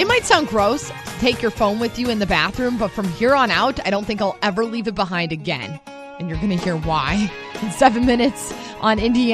It might sound gross to take your phone with you in the bathroom, but from here on out, I don't think I'll ever leave it behind again. And you're going to hear why in 7 minutes on Indiana.